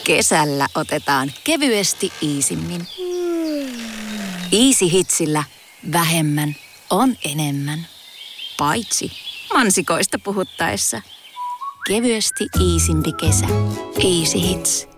Kesällä otetaan kevyesti iisimmin. Easy Hitsillä vähemmän on enemmän. Paitsi mansikoista puhuttaessa. Kevyesti iisimpi kesä. Easy Hits.